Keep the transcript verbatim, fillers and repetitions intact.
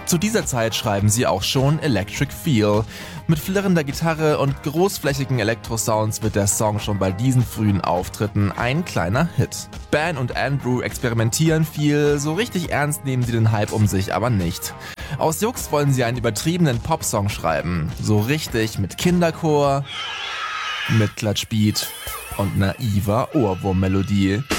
Zu dieser Zeit schreiben sie auch schon Electric Feel. Mit flirrender Gitarre und großflächigen Elektrosounds wird der Song schon bei diesen frühen Auftritten ein kleiner Hit. Ben und Andrew experimentieren viel, so richtig ernst nehmen sie den Hype um sich aber nicht. Aus Jux wollen sie einen übertriebenen Popsong schreiben, so richtig mit Kinderchor, mit Klatschbeat und naiver Ohrwurmmelodie.